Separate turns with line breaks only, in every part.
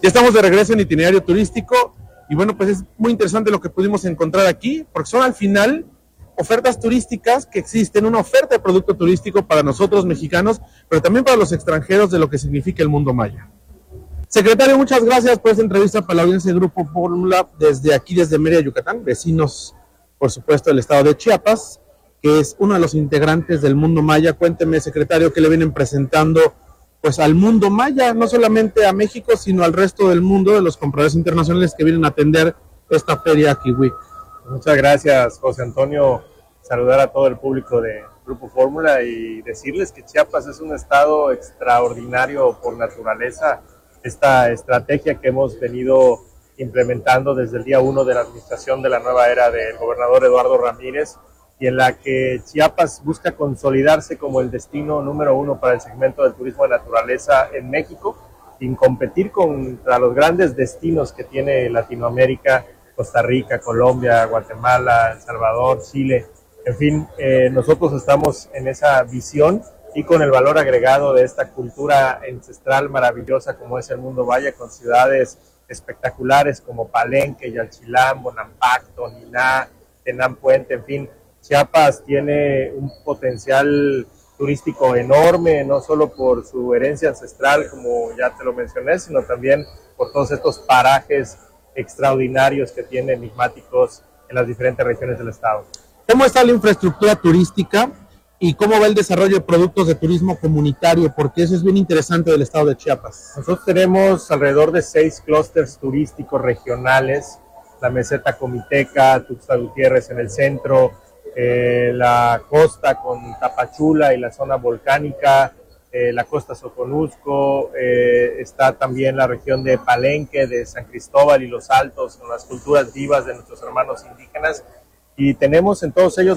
Ya estamos de regreso en Itinerario Turístico y bueno, pues es muy interesante lo que pudimos encontrar aquí, porque son al final ofertas turísticas que existen, una oferta de producto turístico para nosotros mexicanos, pero también para los extranjeros de lo que significa el mundo maya. Secretario, muchas gracias por esta entrevista para la audiencia del Grupo Fórmula desde aquí, desde Mérida, Yucatán, vecinos, por supuesto, del estado de Chiapas, que es uno de los integrantes del mundo maya. Cuénteme, secretario, qué le vienen presentando pues al mundo maya, no solamente a México, sino al resto del mundo, de los compradores internacionales que vienen a atender esta feria Kiwi.
Muchas gracias, José Antonio. Saludar a todo el público de Grupo Fórmula y decirles que Chiapas es un estado extraordinario por naturaleza. Esta estrategia que hemos venido implementando desde el día 1 de la administración de la nueva era del gobernador Eduardo Ramírez, y en la que Chiapas busca consolidarse como el destino número 1 para el segmento del turismo de naturaleza en México, sin competir contra los grandes destinos que tiene Latinoamérica, Costa Rica, Colombia, Guatemala, El Salvador, Chile. En fin, nosotros estamos en esa visión y con el valor agregado de esta cultura ancestral maravillosa como es el mundo maya, con ciudades espectaculares como Palenque, Yaxchilán, Bonampak, Toniná, Tenán Puente, en fin. Chiapas tiene un potencial turístico enorme, no solo por su herencia ancestral, como ya te lo mencioné, sino también por todos estos parajes extraordinarios que tiene, enigmáticos, en las diferentes regiones del estado.
¿Cómo está la infraestructura turística y cómo va el desarrollo de productos de turismo comunitario? Porque eso es bien interesante del estado de Chiapas.
Nosotros tenemos alrededor de 6 clústeres turísticos regionales: la meseta comiteca, Tuxtla Gutiérrez en el centro, la costa con Tapachula y la zona volcánica, la costa Soconusco, está también la región de Palenque, de San Cristóbal y Los Altos, con las culturas vivas de nuestros hermanos indígenas, y tenemos en todos ellos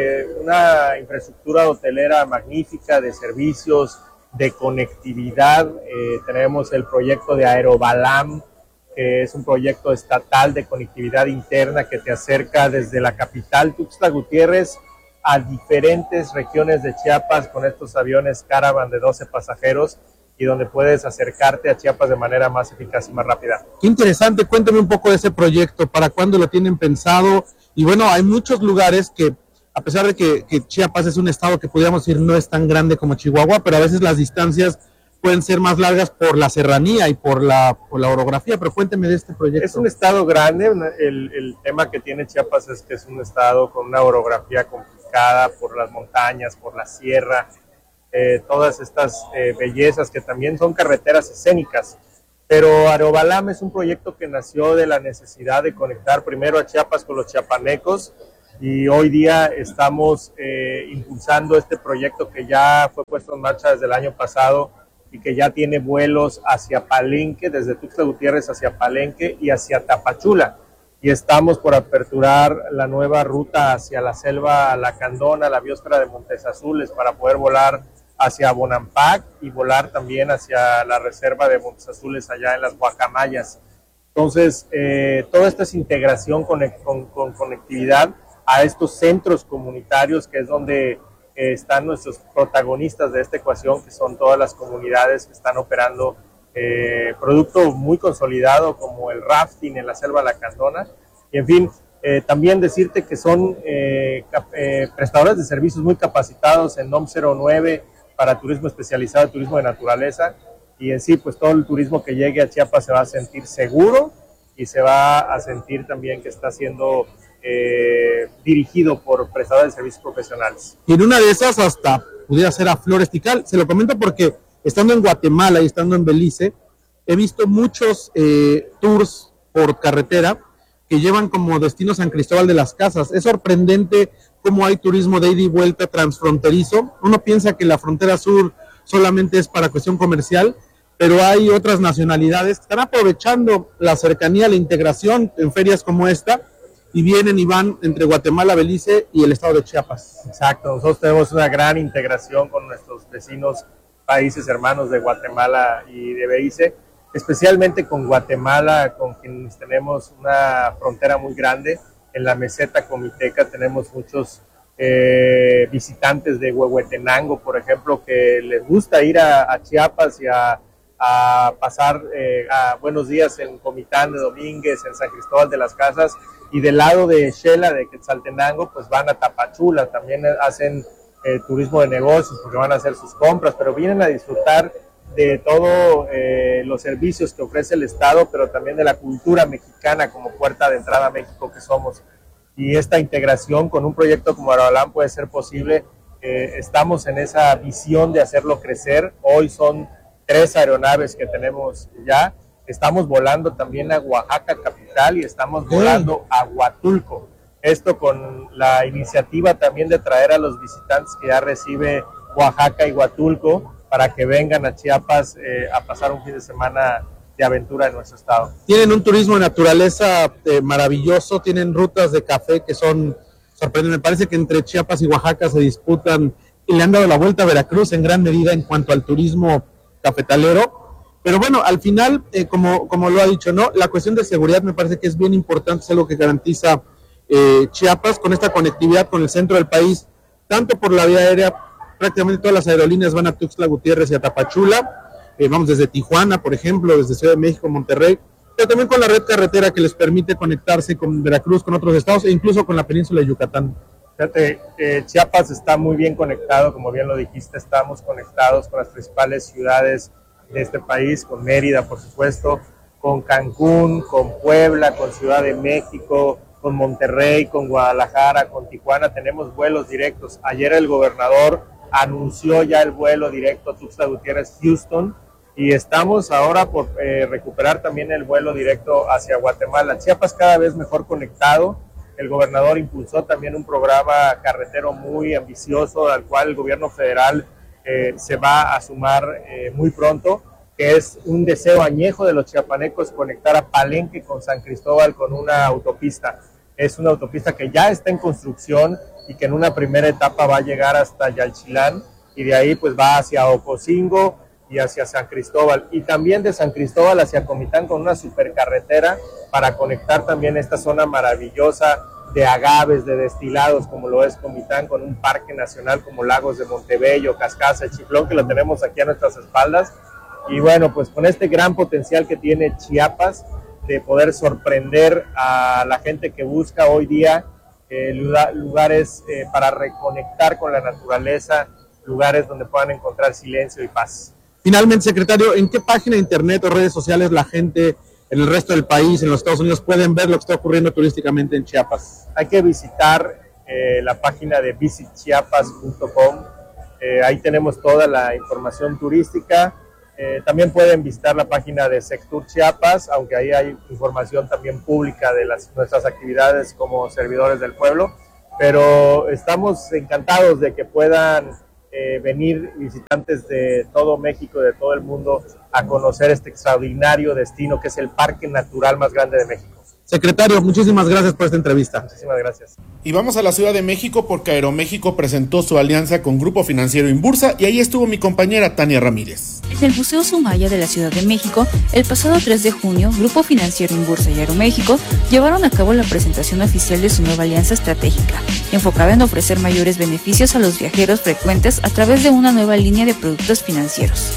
una infraestructura hotelera magnífica, de servicios, de conectividad. Tenemos el proyecto de Aerobalam, que es un proyecto estatal de conectividad interna que te acerca desde la capital, Tuxtla Gutiérrez, a diferentes regiones de Chiapas con estos aviones Caravan de 12 pasajeros, y donde puedes acercarte a Chiapas de manera más eficaz y más rápida.
Qué interesante, cuéntame un poco de ese proyecto, ¿para cuándo lo tienen pensado? Y bueno, hay muchos lugares que, a pesar de que Chiapas es un estado que podríamos decir no es tan grande como Chihuahua, pero a veces las distancias pueden ser más largas por la serranía y por la orografía, pero cuénteme de este proyecto.
Es un estado grande, el tema que tiene Chiapas es que es un estado con una orografía complicada por las montañas, por la sierra, todas estas bellezas que también son carreteras escénicas. Pero Aerobalam es un proyecto que nació de la necesidad de conectar primero a Chiapas con los chiapanecos, y hoy día estamos impulsando este proyecto que ya fue puesto en marcha desde el año pasado y que ya tiene vuelos hacia Palenque, desde Tuxtla Gutiérrez hacia Palenque y hacia Tapachula. Y estamos por aperturar la nueva ruta hacia la selva lacandona, la biosfera de Montes Azules, para poder volar hacia Bonampak y volar también hacia la reserva de Montes Azules allá en las Guacamayas. Entonces, toda esta es integración con conectividad a estos centros comunitarios, que es donde están nuestros protagonistas de esta ecuación, que son todas las comunidades que están operando producto muy consolidado como el rafting en la selva lacandona. Y en fin, también decirte que son prestadores de servicios muy capacitados en NOM 09 para turismo especializado, turismo de naturaleza, y en sí pues todo el turismo que llegue a Chiapas se va a sentir seguro y se va a sentir también que está siendo dirigido por prestadores de servicios profesionales.
Y en una de esas hasta pudiera ser a Flores Tikal. Se lo comento porque estando en Guatemala y estando en Belice, he visto muchos tours por carretera que llevan como destino San Cristóbal de las Casas. Es sorprendente cómo hay turismo de ida y vuelta transfronterizo. Uno piensa que la frontera sur solamente es para cuestión comercial, pero hay otras nacionalidades que están aprovechando la cercanía, la integración en ferias como esta, y vienen y van entre Guatemala, Belice y el estado de Chiapas.
Exacto, nosotros tenemos una gran integración con nuestros vecinos, países hermanos de Guatemala y de Belice, especialmente con Guatemala, con quienes tenemos una frontera muy grande. En la meseta comiteca tenemos muchos visitantes de Huehuetenango, por ejemplo, que les gusta ir a Chiapas y a a pasar a buenos días en Comitán de Domínguez, en San Cristóbal de las Casas, y del lado de Xela, de Quetzaltenango, pues van a Tapachula, también hacen turismo de negocios porque van a hacer sus compras, pero vienen a disfrutar de todos los servicios que ofrece el Estado, pero también de la cultura mexicana como puerta de entrada a México que somos. Y esta integración con un proyecto como Aerolam puede ser posible. Estamos en esa visión de hacerlo crecer. Hoy son 3 aeronaves que tenemos ya. Estamos volando también a Oaxaca capital y estamos volando a Huatulco. Esto con la iniciativa también de traer a los visitantes que ya recibe Oaxaca y Huatulco para que vengan a Chiapas a pasar un fin de semana de aventura en nuestro estado.
Tienen un turismo de naturaleza maravilloso, tienen rutas de café que son sorprendentes. Me parece que entre Chiapas y Oaxaca se disputan y le han dado la vuelta a Veracruz en gran medida en cuanto al turismo cafetalero. Pero bueno, al final, como lo ha dicho, ¿no? La cuestión de seguridad me parece que es bien importante, es algo que garantiza Chiapas con esta conectividad con el centro del país, tanto por la vía aérea, prácticamente todas las aerolíneas van a Tuxtla Gutiérrez y a Tapachula, vamos desde Tijuana, por ejemplo, desde Ciudad de México, Monterrey, pero también con la red carretera que les permite conectarse con Veracruz, con otros estados e incluso con la península de Yucatán.
Fíjate, Chiapas está muy bien conectado, como bien lo dijiste, estamos conectados con las principales ciudades de este país, con Mérida, por supuesto, con Cancún, con Puebla, con Ciudad de México, con Monterrey, con Guadalajara, con Tijuana. Tenemos vuelos directos. Ayer el gobernador anunció ya el vuelo directo Tuxtla Gutiérrez, Houston, y estamos ahora por recuperar también el vuelo directo hacia Guatemala. Chiapas cada vez mejor conectado. El gobernador impulsó también un programa carretero muy ambicioso al cual el gobierno federal se va a sumar muy pronto, que es un deseo añejo de los chiapanecos conectar a Palenque con San Cristóbal con una autopista. Es una autopista que ya está en construcción y que en una primera etapa va a llegar hasta Yalchilán y de ahí pues va hacia Ocosingo y hacia San Cristóbal, y también de San Cristóbal hacia Comitán con una supercarretera para conectar también esta zona maravillosa de agaves, de destilados, como lo es Comitán, con un parque nacional como Lagos de Montebello, Cascasa, Chiflón, que lo tenemos aquí a nuestras espaldas. Y bueno, pues con este gran potencial que tiene Chiapas de poder sorprender a la gente que busca hoy día lugares para reconectar con la naturaleza, lugares donde puedan encontrar silencio y paz.
Finalmente, secretario, ¿en qué página de internet o redes sociales la gente en el resto del país, en los Estados Unidos, pueden ver lo que está ocurriendo turísticamente en Chiapas?
Hay que visitar la página de visitchiapas.com. Ahí tenemos toda la información turística. También pueden visitar la página de Sectur Chiapas, aunque ahí hay información también pública de nuestras actividades como servidores del pueblo. Pero estamos encantados de que puedan venir visitantes de todo México, de todo el mundo, a conocer este extraordinario destino que es el Parque Natural más grande de México.
Secretario, muchísimas gracias por esta entrevista.
Muchísimas gracias.
Y vamos a la Ciudad de México porque Aeroméxico presentó su alianza con Grupo Financiero Inbursa y ahí estuvo mi compañera Tania Ramírez.
En el Museo Sumaya de la Ciudad de México, el pasado 3 de junio, Grupo Financiero Inbursa y Aeroméxico llevaron a cabo la presentación oficial de su nueva alianza estratégica, enfocada en ofrecer mayores beneficios a los viajeros frecuentes a través de una nueva línea de productos financieros.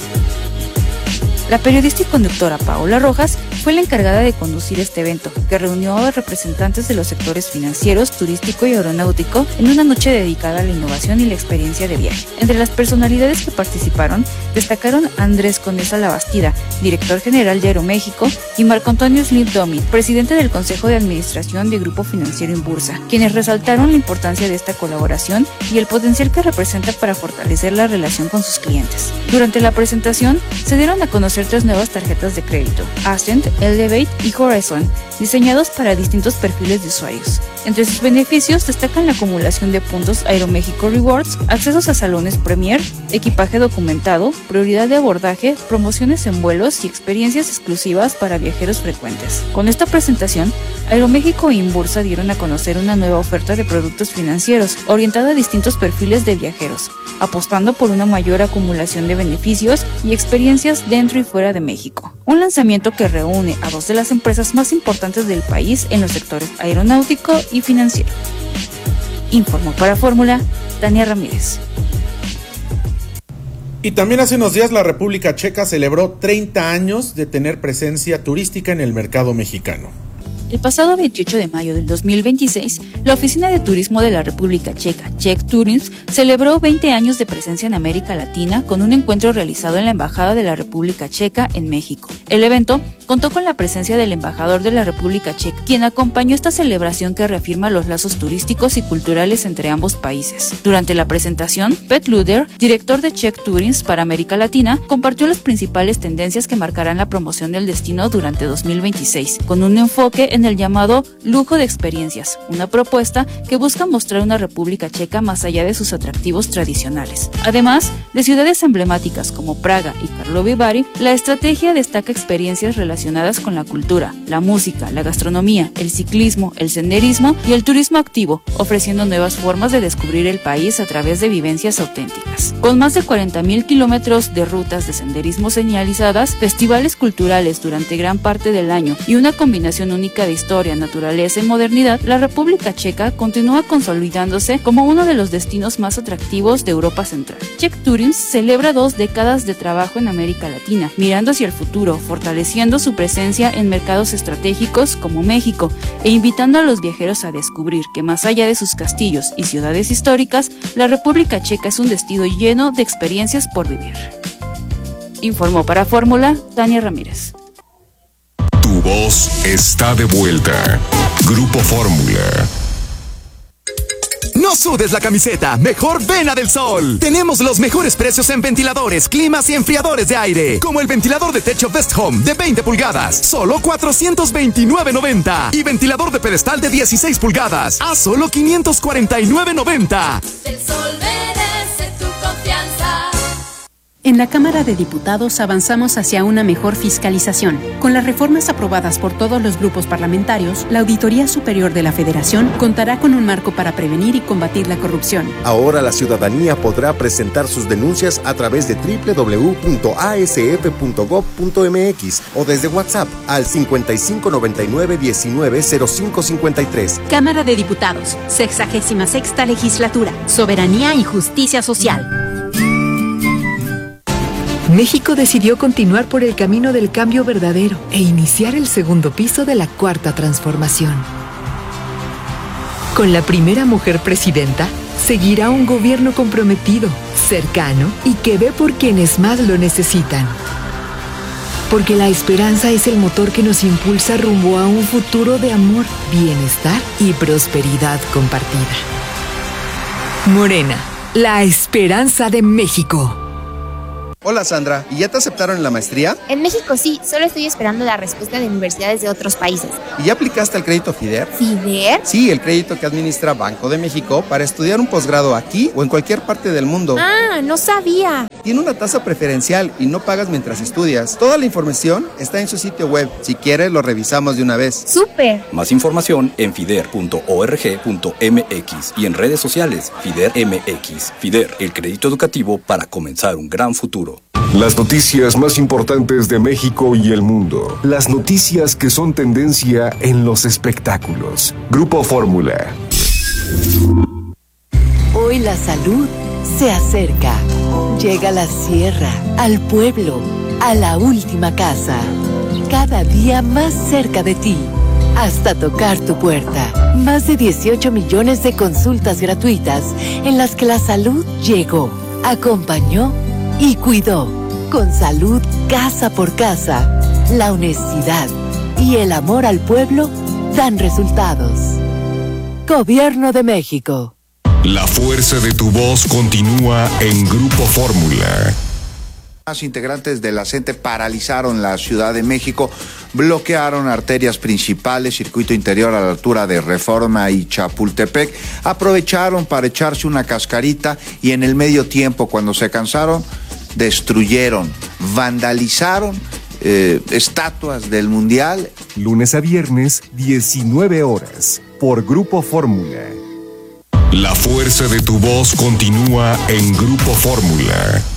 La periodista y conductora Paola Rojas fue la encargada de conducir este evento, que reunió a representantes de los sectores financieros, turístico y aeronáutico en una noche dedicada a la innovación y la experiencia de viaje. Entre las personalidades que participaron, destacaron Andrés Conesa Labastida, director general de Aeroméxico, y Marco Antonio Slim Domi, presidente del Consejo de Administración de Grupo Financiero Inbursa, quienes resaltaron la importancia de esta colaboración y el potencial que representa para fortalecer la relación con sus clientes. Durante la presentación, se dieron a conocer 3 nuevas tarjetas de crédito, Ascent, Elevate y Horizon, diseñados para distintos perfiles de usuarios. Entre sus beneficios destacan la acumulación de puntos Aeroméxico Rewards, accesos a salones Premier, equipaje documentado, prioridad de abordaje, promociones en vuelos y experiencias exclusivas para viajeros frecuentes. Con esta presentación, Aeroméxico e Inbursa dieron a conocer una nueva oferta de productos financieros orientada a distintos perfiles de viajeros, apostando por una mayor acumulación de beneficios y experiencias dentro y fuera de México. Un lanzamiento que reúne a 2 de las empresas más importantes del país en los sectores aeronáutico y financiero. Informó para Fórmula, Tania Ramírez.
Y también hace unos días la República Checa celebró 30 años de tener presencia turística en el mercado mexicano.
El pasado 28 de mayo del 2026, la Oficina de Turismo de la República Checa, Czech Tourism, celebró 20 años de presencia en América Latina con un encuentro realizado en la Embajada de la República Checa en México. El evento contó con la presencia del embajador de la República Checa, quien acompañó esta celebración que reafirma los lazos turísticos y culturales entre ambos países. Durante la presentación, Pet Luder, director de Czech Tourism para América Latina, compartió las principales tendencias que marcarán la promoción del destino durante 2026, con un enfoque en el llamado lujo de experiencias, una propuesta que busca mostrar una República Checa más allá de sus atractivos tradicionales. Además de ciudades emblemáticas como Praga y Karlovy Vary, la estrategia destaca experiencias relacionadas con la cultura, la música, la gastronomía, el ciclismo, el senderismo y el turismo activo, ofreciendo nuevas formas de descubrir el país a través de vivencias auténticas. Con más de 40,000 kilómetros de rutas de senderismo señalizadas, festivales culturales durante gran parte del año y una combinación única de historia, naturaleza y modernidad, la República Checa continúa consolidándose como uno de los destinos más atractivos de Europa Central. Czech Tourism celebra 2 décadas de trabajo en América Latina, mirando hacia el futuro, fortaleciendo su presencia en mercados estratégicos como México e invitando a los viajeros a descubrir que más allá de sus castillos y ciudades históricas, la República Checa es un destino lleno de experiencias por vivir. Informó para Fórmula, Tania Ramírez.
Tu voz está de vuelta. Grupo Fórmula.
No sudes la camiseta, mejor ven a Del Sol. Tenemos los mejores precios en ventiladores, climas y enfriadores de aire. Como el ventilador de techo Best Home de 20 pulgadas, solo $429.90. Y ventilador de pedestal de 16 pulgadas, a solo $549.90.
Del Sol merece tu confianza.
En la Cámara de Diputados avanzamos hacia una mejor fiscalización. Con las reformas aprobadas por todos los grupos parlamentarios, la Auditoría Superior de la Federación contará con un marco para prevenir y combatir la corrupción.
Ahora la ciudadanía podrá presentar sus denuncias a través de www.asf.gov.mx o desde WhatsApp al 5599-190553.
Cámara de Diputados, 66ª Legislatura, Soberanía y Justicia Social.
México decidió continuar por el camino del cambio verdadero e iniciar el segundo piso de la Cuarta Transformación. Con la primera mujer presidenta, seguirá un gobierno comprometido, cercano y que ve por quienes más lo necesitan. Porque la esperanza es el motor que nos impulsa rumbo a un futuro de amor, bienestar y prosperidad compartida. Morena, la esperanza de México.
Hola Sandra, ¿y ya te aceptaron en la maestría?
En México sí, solo estoy esperando la respuesta de universidades de otros países.
¿Y ya aplicaste al crédito FIDER?
¿FIDER?
Sí, el crédito que administra Banco de México para estudiar un posgrado aquí o en cualquier parte del mundo.
Ah, no sabía.
Tiene una tasa preferencial y no pagas mientras estudias. Toda la información está en su sitio web. Si quieres, lo revisamos de una vez.
¡Súper!
Más información en fider.org.mx y en redes sociales FIDER MX. FIDER, el crédito educativo para comenzar un gran futuro.
Las noticias más importantes de México y el mundo. Las noticias que son tendencia en los espectáculos. Grupo Fórmula.
Hoy la salud se acerca. Llega a la sierra, al pueblo, a la última casa. Cada día más cerca de ti, hasta tocar tu puerta. Más de 18 millones de consultas gratuitas en las que la salud llegó, acompañó y cuidó. Con salud casa por casa, la honestidad y el amor al pueblo dan resultados. Gobierno de México.
La fuerza de tu voz continúa en Grupo Fórmula.
Los integrantes de la CENTE paralizaron la Ciudad de México, bloquearon arterias principales, circuito interior a la altura de Reforma y Chapultepec, aprovecharon para echarse una cascarita y en el medio tiempo, cuando se cansaron, destruyeron, vandalizaron estatuas del Mundial.
Lunes a viernes, 19 horas, por Grupo Fórmula.
La fuerza de tu voz continúa en Grupo Fórmula.